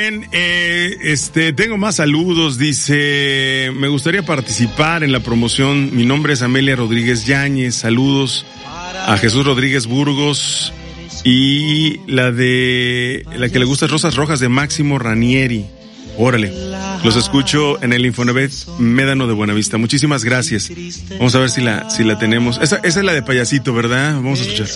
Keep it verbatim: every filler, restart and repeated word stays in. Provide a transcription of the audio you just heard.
Bien, eh, este, tengo más saludos. Dice, me gustaría participar en la promoción. Mi nombre es Amelia Rodríguez Yáñez. Saludos a Jesús Rodríguez Burgos y la de la que le gusta Rosas Rojas de Máximo Ranieri. Órale, los escucho en el Infonavit Médano de Buenavista. Muchísimas gracias. Vamos a ver si la si la tenemos. Esa, esa es la de Payasito, ¿verdad? Vamos a escuchar.